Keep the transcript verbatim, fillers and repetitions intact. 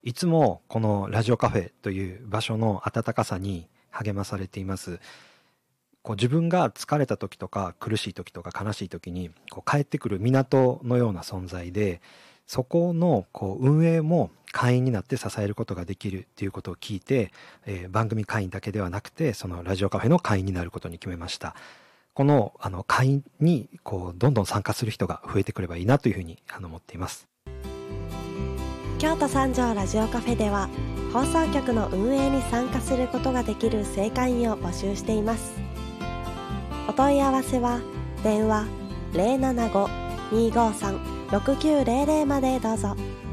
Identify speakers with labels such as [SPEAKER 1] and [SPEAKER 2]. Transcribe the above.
[SPEAKER 1] いつもこのラジオカフェという場所の温かさに励まされています。こう自分が疲れた時とか苦しい時とか悲しい時にこう帰ってくる港のような存在で、そこのこう運営も会員になって支えることができるっていうことを聞いて、えー番組会員だけではなくてそのラジオカフェの会員になることに決めました。このあの会員にこうどんどん参加する人が増えてくればいいなというふうにあの思っています。
[SPEAKER 2] 京都三条ラジオカフェでは放送局の運営に参加することができる正会員を募集しています。お問い合わせは電話 ゼロななご にーごーさん ろくきゅうゼロゼロまでどうぞ。